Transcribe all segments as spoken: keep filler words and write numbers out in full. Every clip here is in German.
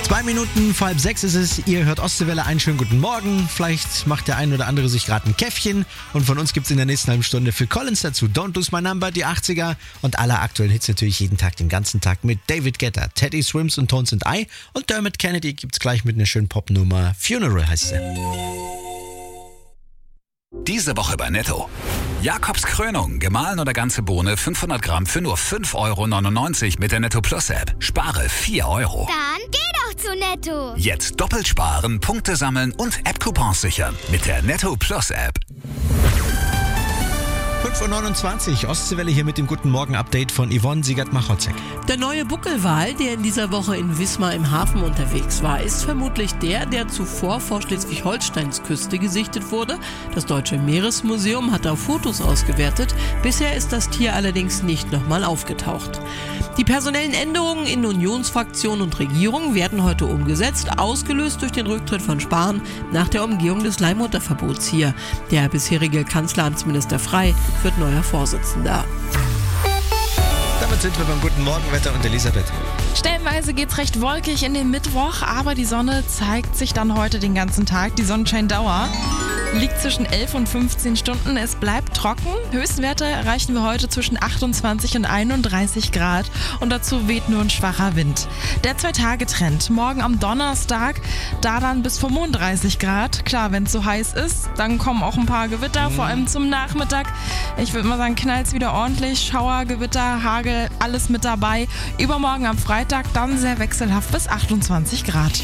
Zwei Minuten vor halb sechs ist es. Ihr hört Ostseewelle. Einen schönen guten Morgen. Vielleicht macht der ein oder andere sich gerade ein Käffchen. Und von uns gibt es in der nächsten halben Stunde Phil Collins dazu. Don't Lose My Number, die achtziger. Und alle aktuellen Hits natürlich jeden Tag, den ganzen Tag mit David Guetta, Teddy Swims und Tones and I. Und Dermot Kennedy gibt es gleich mit einer schönen Popnummer. Funeral heißt sie. Diese Woche bei Netto. Jakobs Krönung, gemahlen oder ganze Bohne, fünfhundert Gramm für nur fünf Euro neunundneunzig mit der Netto Plus App. Spare vier Euro. Dann geh doch zu Netto. Jetzt doppelt sparen, Punkte sammeln und App-Coupons sichern mit der Netto Plus App. fünf Uhr neunundzwanzig, Ostseewelle hier mit dem Guten Morgen-Update von Yvonne Siegert-Machotzek. Der neue Buckelwal, der in dieser Woche in Wismar im Hafen unterwegs war, ist vermutlich der, der zuvor vor Schleswig-Holsteins Küste gesichtet wurde. Das Deutsche Meeresmuseum hat da Fotos ausgewertet. Bisher ist das Tier allerdings nicht nochmal aufgetaucht. Die personellen Änderungen in Unionsfraktion und Regierung werden heute umgesetzt, ausgelöst durch den Rücktritt von Spahn nach der Umgehung des Leihmutterverbots hier. Der bisherige Kanzleramtsminister Frey wird neuer Vorsitzender. Damit sind wir beim Guten Morgenwetter und Elisabeth. Stellenweise geht's recht wolkig in den Mittwoch, aber die Sonne zeigt sich dann heute den ganzen Tag. Die Sonnenscheindauer liegt zwischen elf und fünfzehn Stunden. Es bleibt trocken. Höchstwerte erreichen wir heute zwischen achtundzwanzig und einunddreißig Grad und dazu weht nur ein schwacher Wind. Der Zwei-Tage-Trend. Morgen am Donnerstag, da dann bis fünfunddreißig Grad. Klar, wenn es so heiß ist, dann kommen auch ein paar Gewitter, mhm. vor allem zum Nachmittag. Ich würde mal sagen, knallt's wieder ordentlich. Schauer, Gewitter, Hagel, alles mit dabei. Übermorgen am Freitag dann sehr wechselhaft bis achtundzwanzig Grad.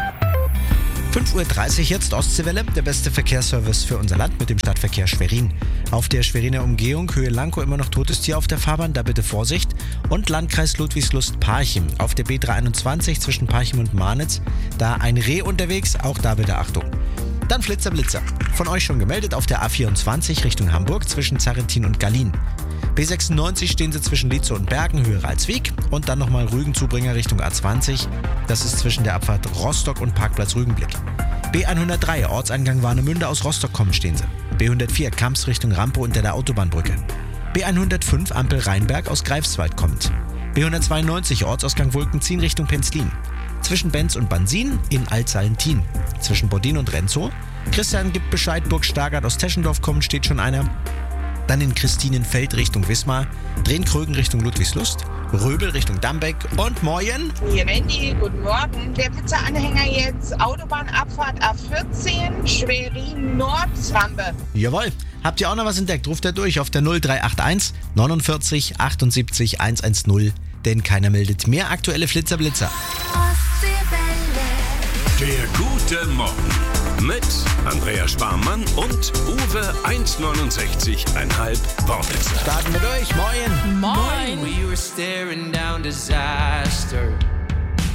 fünf Uhr dreißig jetzt Ostseewelle, der beste Verkehrsservice für unser Land mit dem Stadtverkehr Schwerin. Auf der Schweriner Umgehung, Höhe Lankow, immer noch totes Tier auf der Fahrbahn, da bitte Vorsicht. Und Landkreis Ludwigslust-Parchim, auf der B dreihunderteinundzwanzig zwischen Parchim und Marnitz, da ein Reh unterwegs, auch da bitte Achtung. Dann Flitzer Blitzer, von euch schon gemeldet auf der A vierundzwanzig Richtung Hamburg zwischen Zarrentin und Gallien. B sechsundneunzig stehen sie zwischen Lietzow und Bergen, Höhe Ralswiek und dann nochmal Rügen-Zubringer Richtung A zwanzig. Das ist zwischen der Abfahrt Rostock und Parkplatz Rügenblick. B hundertdrei, Ortseingang Warnemünde, aus Rostock kommen stehen sie. B hundertvier, Kamps Richtung Rampe unter der Autobahnbrücke. B hundertfünf, Ampel Rheinberg, aus Greifswald kommt. B hundertzweiundneunzig, Ortsausgang Wolkenzien Richtung Penzlin. Zwischen Benz und Bansin in Altsalentin. Zwischen Bodin und Renzow. Christian gibt Bescheid, Burg Stargard aus Teschendorf kommt, steht schon einer. Dann in Christinenfeld Richtung Wismar, Drehn-Krögen Richtung Ludwigslust, Röbel Richtung Dambeck und Moyen. Hier Wendy, guten Morgen. Der Pizza-Anhänger jetzt, Autobahnabfahrt A vierzehn, Schwerin-Nord-Rampe. Jawohl. Habt ihr auch noch was entdeckt? Ruft er durch auf der null drei acht eins neunundvierzig achtundsiebzig hundertzehn, denn keiner meldet mehr aktuelle Flitzer-Blitzer. Der gute Morgen mit Andrea Sparmann und Uwe eins neunundsechzig Komma fünf Wortwitzer. Starten wir durch. Moin. Moin. We were staring down disaster.